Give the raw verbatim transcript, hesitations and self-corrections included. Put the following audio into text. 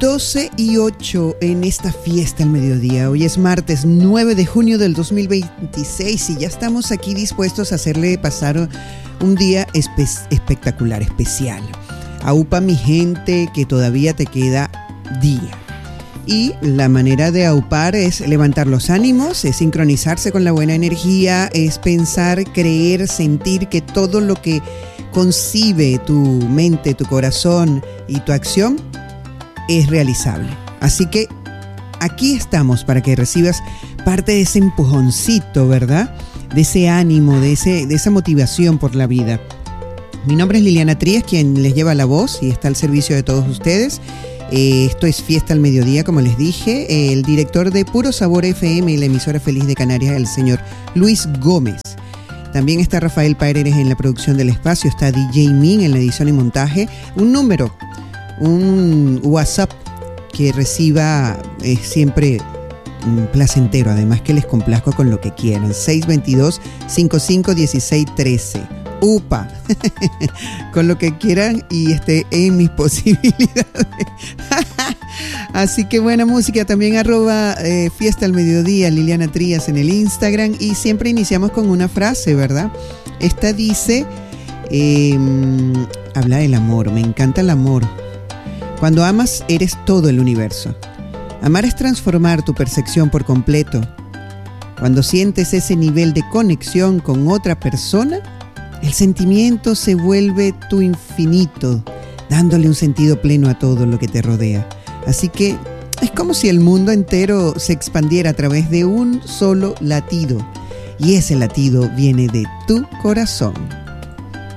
doce y ocho en esta fiesta al mediodía. Hoy es martes nueve de junio del dos mil veintiséis y ya estamos aquí dispuestos a hacerle pasar un día espe- espectacular, especial. Aupa, mi gente, que todavía te queda día. Y la manera de aupar es levantar los ánimos, es sincronizarse con la buena energía, es pensar, creer, sentir que todo lo que concibe tu mente, tu corazón y tu acción es realizable. Así que aquí estamos para que recibas parte de ese empujoncito, ¿verdad? De ese ánimo, de, ese, de esa motivación por la vida. Mi nombre es Liliana Trías, quien les lleva la voz y está al servicio de todos ustedes. Eh, esto es Fiesta al Mediodía, como les dije. Eh, el director de Puro Sabor F M y la emisora Feliz de Canarias, el señor Luis Gómez. También está Rafael Paredes en la producción del espacio, está D J Min en la edición y montaje. Un número, un WhatsApp que reciba eh, siempre mm, placentero, además que les complazco con lo que quieran. seis dos dos, cinco cinco uno seis uno tres. Upa, con lo que quieran y esté en mis posibilidades. Así que buena música, también arroba eh, Fiesta al Mediodía, Liliana Trías en el Instagram, y siempre iniciamos con una frase, ¿verdad? Esta dice, eh, habla del amor, me encanta el amor. Cuando amas, eres todo el universo. Amar es transformar tu percepción por completo. Cuando sientes ese nivel de conexión con otra persona, el sentimiento se vuelve tu infinito, dándole un sentido pleno a todo lo que te rodea. Así que es como si el mundo entero se expandiera a través de un solo latido. Y ese latido viene de tu corazón.